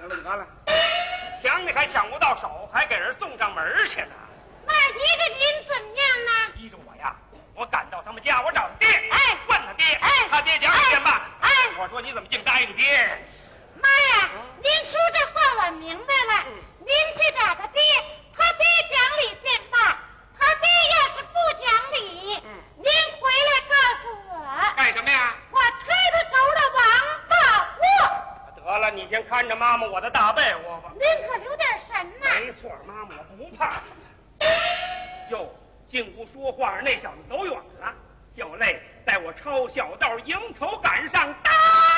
得了，想你还想不到手，还给人送上门去呢。 那依着您怎么样呢？ 依着我呀，我赶到他们家，我找他爹， 哎， 问他爹， 哎， 他爹讲理去吧。 哎， 我说你怎么净答应爹？ 妈呀，您说这话我明白了。您去找他爹，他爹讲理见罢。他爹要是不讲理，您回来告诉我。 干什么呀？ 我吹他头的王八货。 得了，你先看着妈妈我的大被窝吧。 您可留点神呐。 没错，妈妈我不怕。哟，竟不说话，那小子走远了。小泪带我抄小道，迎头赶上，打！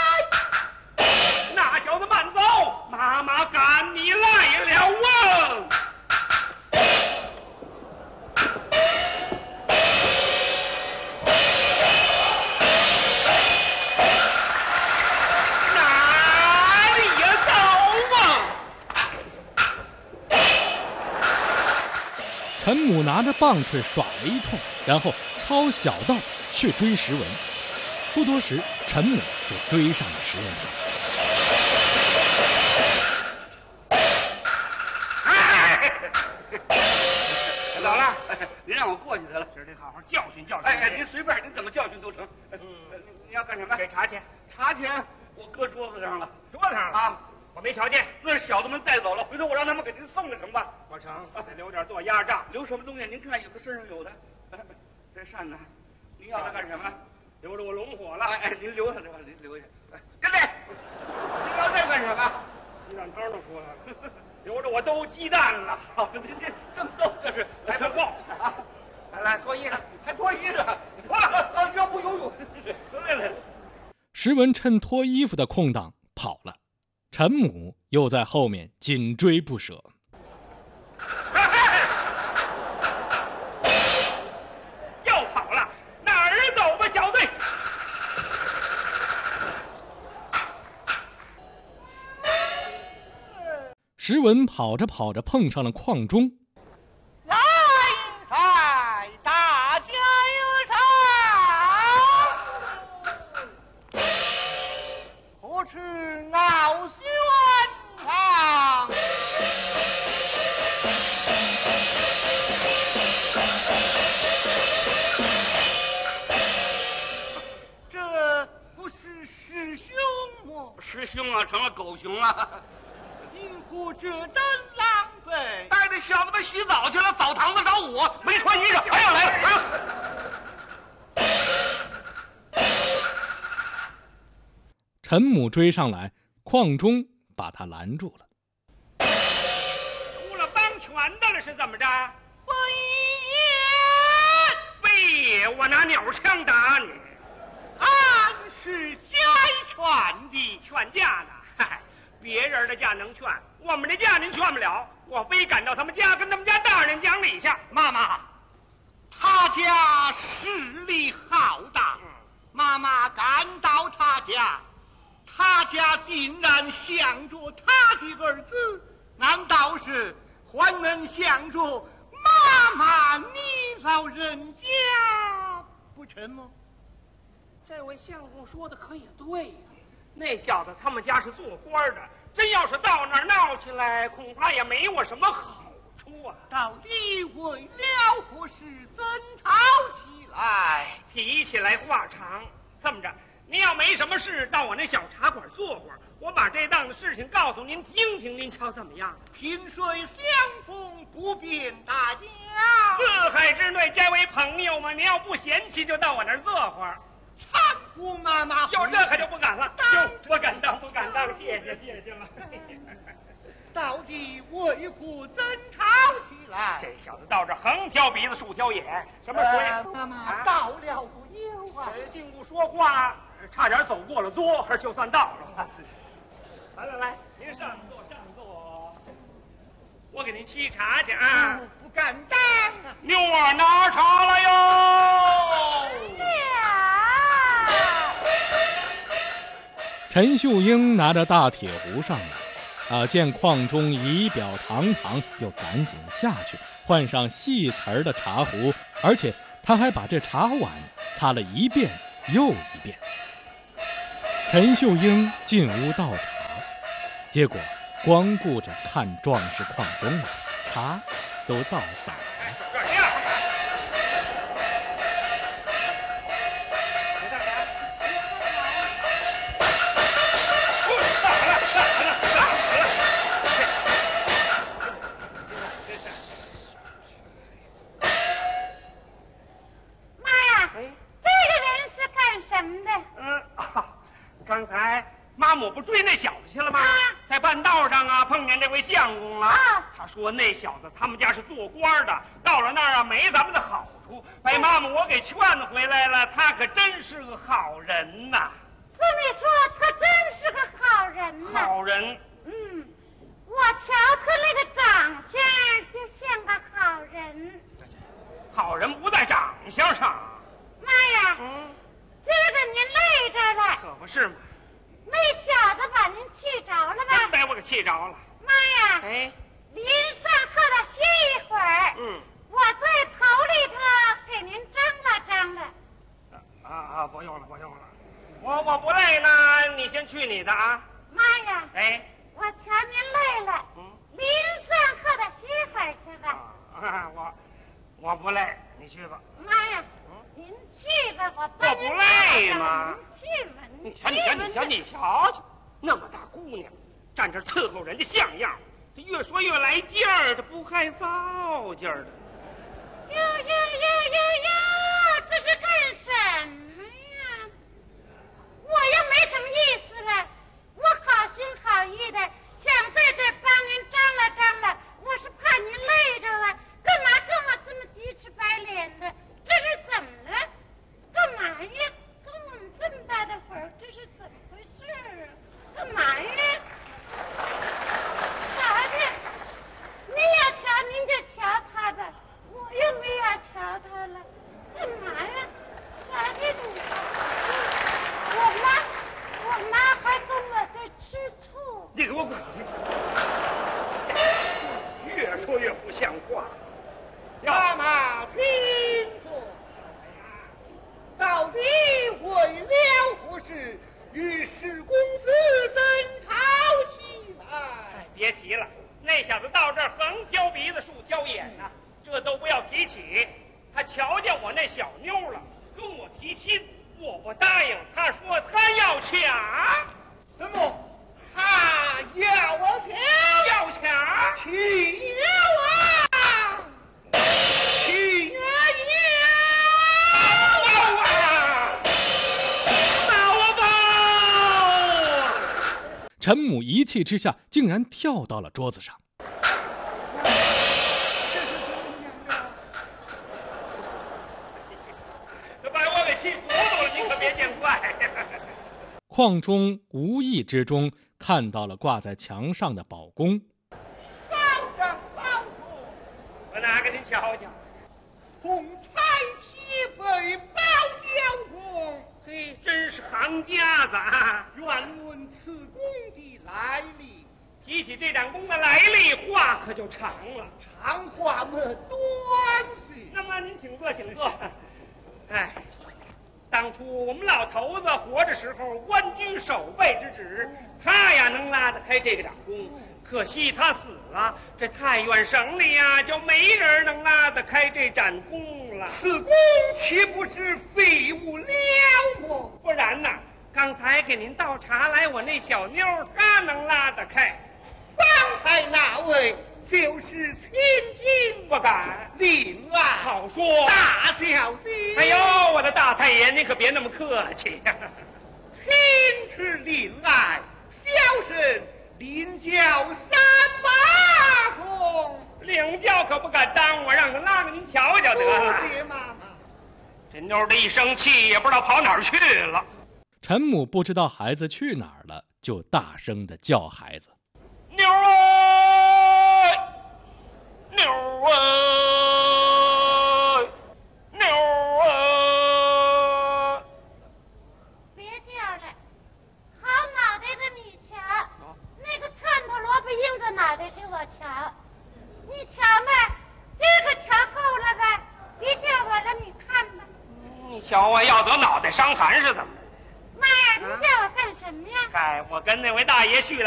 那小子慢走，妈妈赶你来了啊！哪里呀走啊！ 陈母拿着棒槌耍了一通，然后抄小道去追石文。不多时，陈母就追上了石文堂。 老了， 您让我过去得了， 今儿得好好教训教训。 哎，您随便，您怎么教训都成。你要干什么？ 给茶钱。 茶钱我搁桌子上了。 桌子上了啊？我没瞧见。 那是小子们带走了，回头我让他们给您送了成吧？ 不成，得留点做压账。 留什么东西？您看，有的身上有的。这扇呢？您要它干什么？ 留着我拢火了。 哎，您留下这吧，您留下。跟来，您要这干什么？ 鸡蛋汤都出来了，留着我兜鸡蛋了。 好，您这正逗这是， 来份报啊！来脱衣裳， 还脱衣裳？啊，要不游泳？来。 石文趁脱衣服的空档跑了，陈母又在后面紧追不舍。 又跑了，哪儿走吧，小队？ 石文跑着跑着碰上了邝忠。 来赛，大家有赏，何处傲轩堂？这不是师兄吗？ 师兄啊，成了狗熊了。 因故这等狼狈， 带着小子们洗澡去了，澡堂子找我，没穿衣裳，还要来了。 陈母追上来，邝忠把他拦住了。 出了帮拳的了是怎么着？ 非也，我拿鸟枪打你。 俺是家劝的， 劝架呢？嗨，别人的架能劝，我们的架您劝不了。我非赶到他们家，跟他们家大人讲理去。 妈妈，他家势力浩大，妈妈赶到他家，他家定然想着他的儿子，难道是还能想着妈妈你老人家不成吗？ 这位相公说的可也对呀，那小子他们家是做官的，真要是到那儿闹起来，恐怕也没我什么好处啊。 到底为了何事争吵起来？ 提起来话长，这么着，您要没什么事，到我那小茶馆坐会儿，我把这档子事情告诉您听听，您瞧怎么样？ 萍水相逢不便大家， 四海之内皆为朋友嘛。您要不嫌弃，就到我那儿坐会儿。 搀扶妈妈。 哟，这可就不敢了。哟，不敢当，不敢当，谢谢了。 到底为何争吵起来？ 这小子到这横挑鼻子竖挑眼，什么鬼？ 妈妈到了不有啊？ 竟不说话，差点走过了桌，就算到了。来，您上座，我给您沏茶去啊。 不敢当。 妞儿拿茶来哟。 陈秀英拿着大铁壶上来，见邝忠仪表堂堂，又赶紧下去换上细瓷儿的茶壶，而且他还把这茶碗擦了一遍又一遍。陈秀英进屋倒茶，结果光顾着看壮士矿中了，茶都倒洒了。 刚才妈母不追那小子去了吗？在半道上啊，碰见这位相公了。他说那小子他们家是做官的，到了那儿啊没咱们的好处，把妈母我给劝回来了。他可真是个好人呐。 这么说，他真是个好人呐。 好人。 我瞧他那个长相就像个好人。 好人不在长相上。 妈呀！今儿个您累着了。 可不是嘛。 那小子把您气着了吧？ 真把我给气着了。 妈呀！您上课了歇一会儿。我在头里头给您张罗张罗。 不用了，不用了。我不累呢，你先去你的啊。 妈呀！我瞧您累了。您上课了歇会儿去吧。 我不累，你去吧。 妈呀！您去吧，我帮您。 我不累吗？ 您去吧， 你瞧瞧，那么大姑娘，站这伺候人家像样，这越说越来劲儿，这不害臊劲儿的。 哟，这是干什么呀？我又没什么意思了，我好心好意的想在这帮您张罗张罗，我是怕您累着了，干嘛跟我这么鸡翅白脸的？这是怎么了？干嘛呀？跟我们这么大的会儿，这是怎么回事啊？干嘛呀？瞧瞧，您要瞧您就瞧他吧，我又没要瞧他了，干嘛呀？瞧瞧你，我妈还跟我在吃醋。 你给我滚去！越说越不像话。 妈妈，请坐。到底为了何事与史公子争吵起来？ 别提了，那小子到这儿横挑鼻子竖挑眼呐，这都不要提起。他瞧见我那小妞了，跟我提亲，我不答应。他说他要抢。 什么？他要我抢？ 要抢？ 起了啊！ 陈母一气之下，竟然跳到了桌子上。 这把我给气糊涂了，你可别见怪。 邝中无意之中看到了挂在墙上的宝弓。 我拿给您瞧瞧。 红彩旗被包交公， 嘿，真是行家子啊！ 愿问此弓的来历。 提起这盏弓的来历，话可就长了。 长话么短些。 那么您请坐，请坐。当初我们老头子活着时候官居守备之职，他呀能拉得开这个掌弓，可惜他死了，这太原省里呀就没人能拉得开这盏弓了。 此弓岂不是废物了么？ 不然呐，刚才给您倒茶来，我那小妞她能拉得开。 方才那位就是千金， 不敢。 另外好说， 大小姐。 哎呦，我的大太爷，您可别那么客气呀。 亲是恋爱，小生领教3把弓。 领教可不敢当，我让他拉给您瞧瞧得了。 谢妈妈。 这妞的一生气，也不知道跑哪儿去了。 陈母不知道孩子去哪儿了，就大声地叫孩子：“ 妞儿，妞儿，妞儿！” 别叫了，好脑袋的你瞧，那个串头萝卜硬着脑袋给我瞧，你瞧吧，这个瞧够了吧？别叫我了，你看吧。 你瞧我要得脑袋伤寒是怎么着？ 妈呀，你叫我干什么呀？ 我跟那位大爷叙来。